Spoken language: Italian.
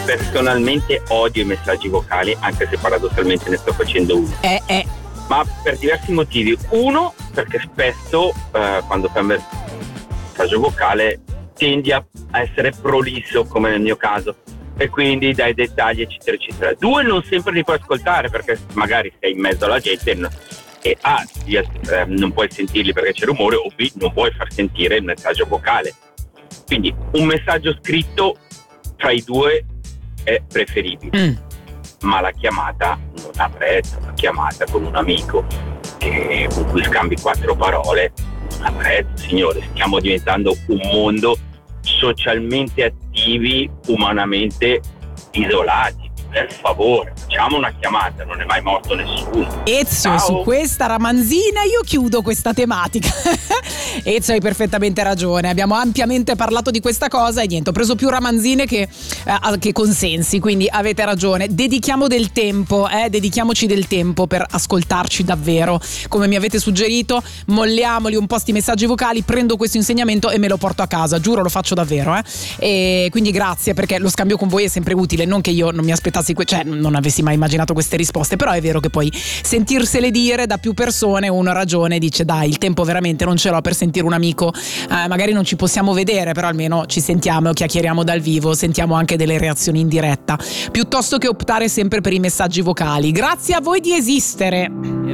personalmente odio i messaggi vocali, anche se paradossalmente ne sto facendo uno. Ma per diversi motivi. Uno, perché spesso quando fai un messaggio vocale tendi a essere prolisso, come nel mio caso, e quindi dai dettagli eccetera eccetera. Due, non sempre li puoi ascoltare perché magari sei in mezzo alla gente e non puoi sentirli perché c'è rumore, o B, non puoi far sentire il messaggio vocale. Quindi un messaggio scritto tra i due è preferibile, ma la chiamata non ha prezzo. La chiamata con un amico con cui scambi 4 parole non ha prezzo, signore. Stiamo diventando un mondo socialmente attivi, umanamente isolati. Per favore, facciamo una chiamata, non è mai morto nessuno. Ezio, su questa ramanzina io chiudo questa tematica. Ezio, hai perfettamente ragione, abbiamo ampiamente parlato di questa cosa e niente, ho preso più ramanzine che consensi, quindi avete ragione. Dedichiamo del tempo, dedichiamoci del tempo per ascoltarci davvero, come mi avete suggerito. Molliamoli un po' sti messaggi vocali, prendo questo insegnamento e me lo porto a casa, giuro, lo faccio davvero, e quindi grazie, perché lo scambio con voi è sempre utile, non che io non mi aspettassi cioè non avessi mai immaginato queste risposte, però è vero che poi sentirsele dire da più persone uno ha ragione, dice dai, il tempo veramente non ce l'ho per sentire un amico, magari non ci possiamo vedere, però almeno ci sentiamo, chiacchieriamo dal vivo, sentiamo anche delle reazioni in diretta, piuttosto che optare sempre per i messaggi vocali. Grazie a voi di esistere.